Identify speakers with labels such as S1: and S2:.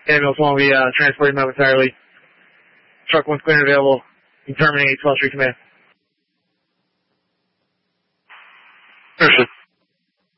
S1: Ambulance 1 will be transporting momentarily. Truck 1's clear and available. You can terminate 12th Street Command.